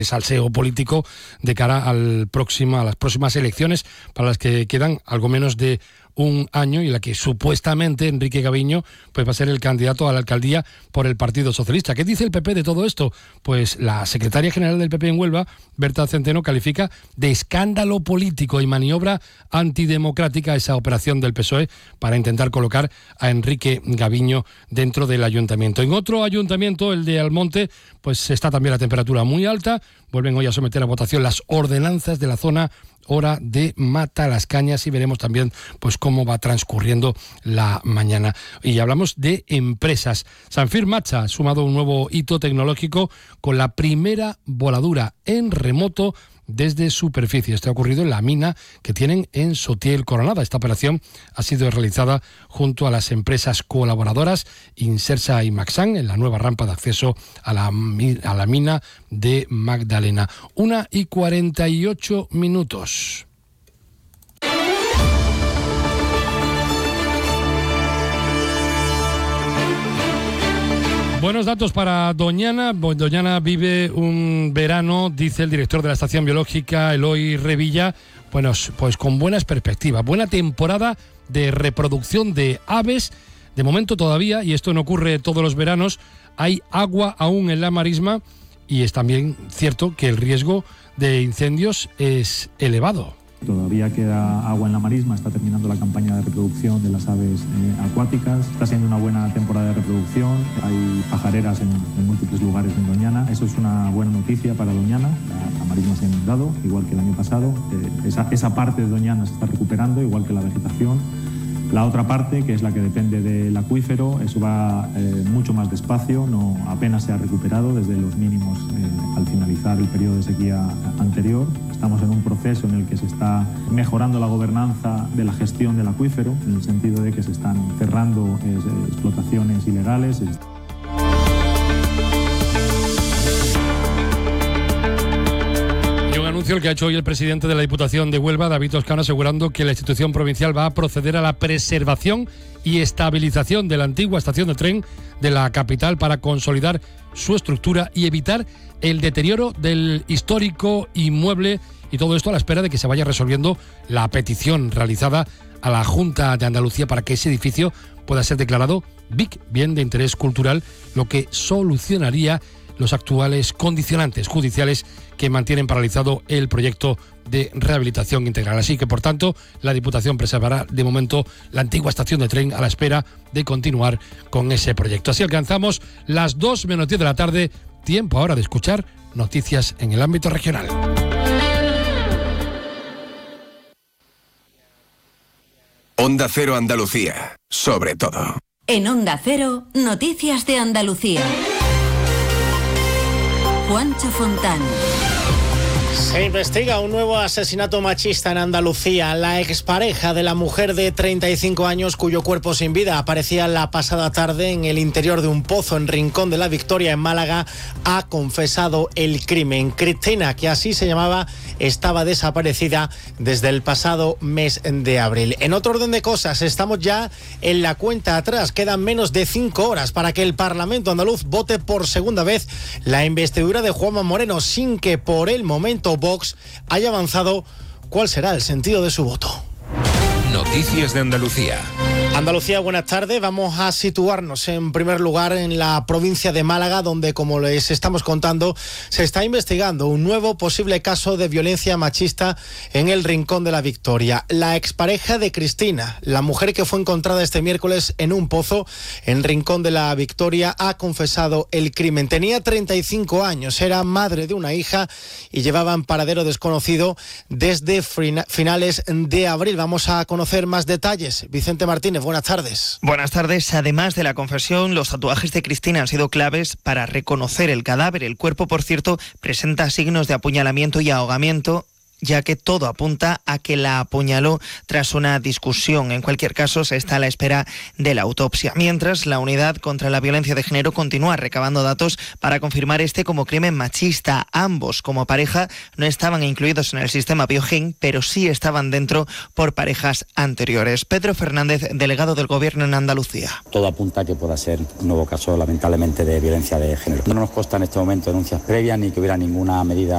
salseo político de cara a las próximas elecciones, para las que quedan algo menos de un año, y la que supuestamente Enrique Gaviño pues va a ser el candidato a la alcaldía por el Partido Socialista. ¿Qué dice el PP de todo esto? Pues la secretaria general del PP en Huelva, Berta Centeno, califica de escándalo político y maniobra antidemocrática esa operación del PSOE para intentar colocar a Enrique Gaviño dentro del ayuntamiento. En otro ayuntamiento, el de Almonte, pues está también la temperatura muy alta. Vuelven hoy a someter a votación las ordenanzas de la zona hora de Matalascañas, y veremos también pues cómo va transcurriendo la mañana. Y hablamos de empresas. Sanfir Macha ha sumado un nuevo hito tecnológico con la primera voladura en remoto desde superficie. Esto ha ocurrido en la mina que tienen en Sotiel Coronada. Esta operación ha sido realizada junto a las empresas colaboradoras Insersa y Maxan en la nueva rampa de acceso a la mina de Magdalena. 1:48. Buenos datos para Doñana. Doñana vive un verano, dice el director de la estación biológica, Eloy Revilla, bueno, pues con buenas perspectivas. Buena temporada de reproducción de aves. De momento todavía, y esto no ocurre todos los veranos, hay agua aún en la marisma, y es también cierto que el riesgo de incendios es elevado. Todavía queda agua en la marisma, está terminando la campaña de reproducción de las aves acuáticas, está siendo una buena temporada de reproducción, hay pajareras en múltiples lugares en Doñana, eso es una buena noticia para Doñana, la marisma se ha inundado, igual que el año pasado, esa parte de Doñana se está recuperando, igual que la vegetación. La otra parte, que es la que depende del acuífero, eso va mucho más despacio, apenas se ha recuperado desde los mínimos al finalizar el periodo de sequía anterior. Estamos en un proceso en el que se está mejorando la gobernanza de la gestión del acuífero, en el sentido de que se están cerrando explotaciones ilegales. Anuncio el que ha hecho hoy el presidente de la Diputación de Huelva, David Toscano, asegurando que la institución provincial va a proceder a la preservación y estabilización de la antigua estación de tren de la capital para consolidar su estructura y evitar el deterioro del histórico inmueble, y todo esto a la espera de que se vaya resolviendo la petición realizada a la Junta de Andalucía para que ese edificio pueda ser declarado BIC, bien de interés cultural, lo que solucionaría los actuales condicionantes judiciales que mantienen paralizado el proyecto de rehabilitación integral. Así que, por tanto, la Diputación preservará de momento la antigua estación de tren a la espera de continuar con ese proyecto. Así alcanzamos las 2:10 de la tarde, tiempo ahora de escuchar noticias en el ámbito regional. Onda Cero Andalucía, sobre todo. En Onda Cero, noticias de Andalucía. Juancho Fontán. Se investiga un nuevo asesinato machista en Andalucía. La expareja de la mujer de 35 años cuyo cuerpo sin vida aparecía la pasada tarde en el interior de un pozo en Rincón de la Victoria, en Málaga, ha confesado el crimen. Cristina, que así se llamaba, estaba desaparecida desde el pasado mes de abril. En otro orden de cosas, estamos ya en la cuenta atrás. Quedan menos de 5 horas para que el Parlamento andaluz vote por segunda vez la investidura de Juanma Moreno, sin que por el momento Vox haya avanzado cuál será el sentido de su voto. Noticias de Andalucía. Andalucía, buenas tardes. Vamos a situarnos en primer lugar en la provincia de Málaga, donde, como les estamos contando, se está investigando un nuevo posible caso de violencia machista en el Rincón de la Victoria. La expareja de Cristina, la mujer que fue encontrada este miércoles en un pozo en Rincón de la Victoria, ha confesado el crimen. Tenía 35 años, era madre de una hija y llevaba en paradero desconocido desde finales de abril. Vamos a conocer más detalles. Vicente Martínez, buenas tardes. Buenas tardes. Además de la confesión, los tatuajes de Cristina han sido claves para reconocer el cadáver. El cuerpo, por cierto, presenta signos de apuñalamiento y ahogamiento, ya que todo apunta a que la apuñaló tras una discusión. En cualquier caso, se está a la espera de la autopsia. Mientras, la Unidad contra la Violencia de Género continúa recabando datos para confirmar este como crimen machista. Ambos, como pareja, no estaban incluidos en el sistema Biogen, pero sí estaban dentro por parejas anteriores. Pedro Fernández, delegado del Gobierno en Andalucía. Todo apunta a que pueda ser un nuevo caso, lamentablemente, de violencia de género. No nos consta en este momento denuncias previas ni que hubiera ninguna medida